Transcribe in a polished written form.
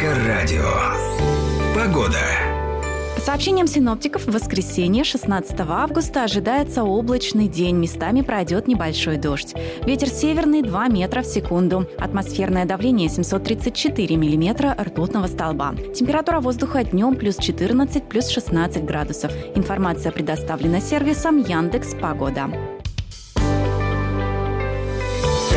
Эльдо радио. Погода. По сообщениям синоптиков, в воскресенье, 16 августа, ожидается облачный день. Местами пройдет небольшой дождь. Ветер северный 2 метра в секунду. Атмосферное давление 734 миллиметра ртутного столба. Температура воздуха днем плюс 14, плюс 16 градусов. Информация предоставлена сервисом Яндекс.Погода.